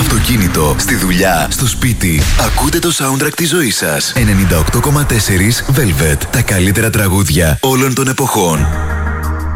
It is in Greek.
αυτοκίνητο, στη δουλειά, στο σπίτι. Ακούτε το soundtrack της ζωής σας. 98,4 Velvet. Τα καλύτερα τραγούδια όλων των εποχών.